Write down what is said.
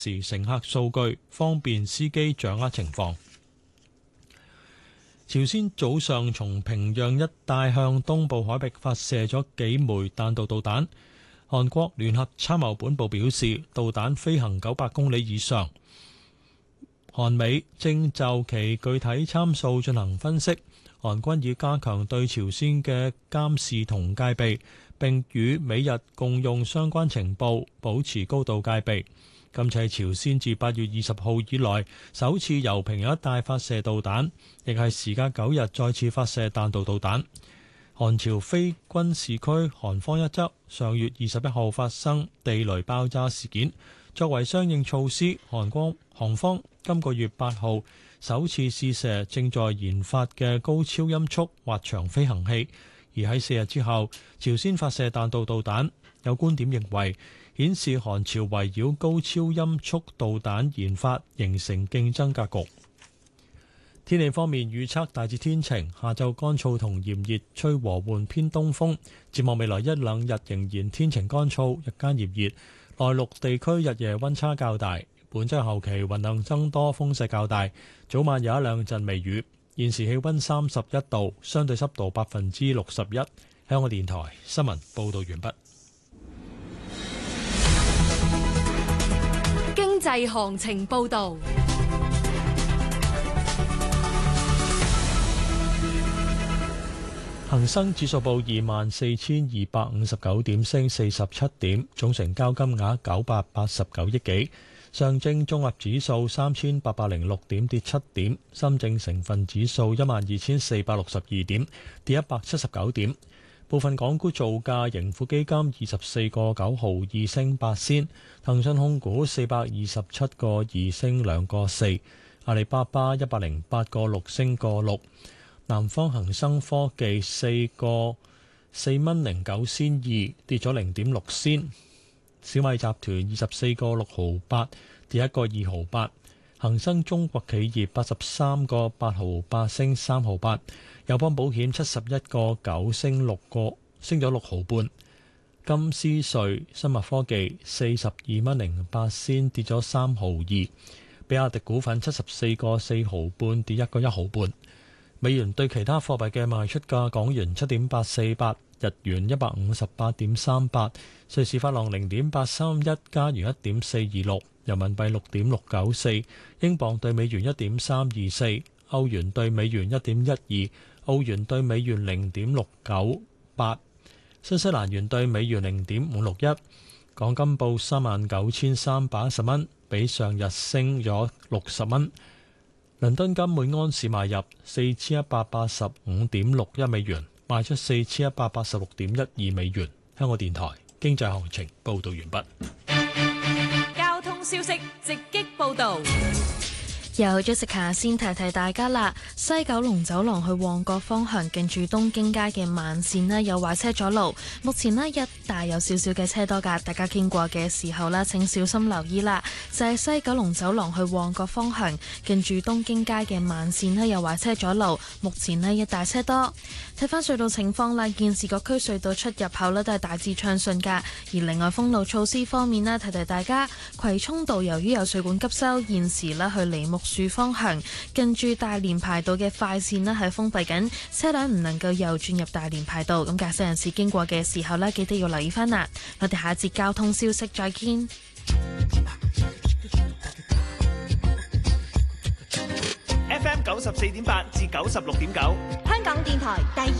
時乘客數據，方便司機掌握情況。朝鮮早上從平壤一帶向東部海域發射咗幾枚彈道導彈。韓國聯合參謀本部表示，導彈飛行900公里以上。韓美正就其具體參數進行分析。韓軍已加強對朝鮮嘅監視同戒備，並與美日共用相關情報，保持高度戒備。今次係朝鮮自8月20號以來首次由平壤一帶發射導彈，亦係時隔9日再次發射彈道導彈。韓朝非軍事區韓方一側上月21號發生地雷爆炸事件，作為相應措施，韓方今個月8號首次試射正在研發嘅高超音速滑翔飛行器，而喺4日之後，朝鮮發射彈道導彈。有觀點認為，顯示韓朝圍繞高超音速導彈研發形成競爭格局。天氣方面預測大致天晴，下晝乾燥同炎熱，吹和緩偏東風。展望未來1、2日仍然天晴乾燥，日間炎熱。內陸地區日夜溫差較大。本週後期雲量增多，風勢較大，早晚有1、2陣微雨。現時氣溫31度，相對濕度61%。香港電台新聞報導完畢。 經濟行情報導。 恒生指數報24,259點，升47點，總成交金額989億幾。上證綜合指數3,806點，跌7點。深證成分指數12,462點，跌179點。部分港股造價，盈富基金24個9毫2升8仙，騰訊控股427個2升2個4，阿里巴巴108個6升個6。南方恒生科技4個4蚊09仙2，跌咗0.6仙。小米集團24個6毫8，跌1個2毫8。恒生中國企業83個8毫8升3毫8。友邦保險71個9升咗6毫半。金斯瑞生物科技42蚊08仙，跌咗3毫2。比亞迪股份74個4毫半，跌1個1毫半。美元對其他貨幣嘅賣出價：港元7.848，日元158.38，瑞士法郎0.831，加元1.426，人民幣6.694，英鎊對美元1.324，歐元對美元1.12，澳元對美元0.698，新西蘭元對美元0.561。港金報39,310蚊，比上日升咗60蚊。倫敦金每安士買入4185.61美元，賣出4186.12美元。香港電台經濟行情報道完畢。 交通消息直擊報道。 由 Jessica 先提提大家啦，西九龍走廊去旺角方向近住東京街嘅慢線呢有壞車阻路，目前呢一帶有少少嘅車多㗎，大家經過嘅時候呢請小心留意啦。就係西九龍走廊去旺角方向近住東京街嘅慢線呢有壞車阻路，目前呢一帶車多。睇返隧道情況啦，現時各區隧道出入口呢都係大致暢順㗎。而另外封路措施方面呢，提提大家，葵涌道由於有水管急修，現時呢去梨木樹方向近住大連排道嘅快線呢係封閉緊，車輛唔能夠右轉入大連排道。咁駕駛人士經過嘅時候呢，記得要留意翻啦。我哋下一節交通消息再見。 FM 94.8至96.9， 香港電台第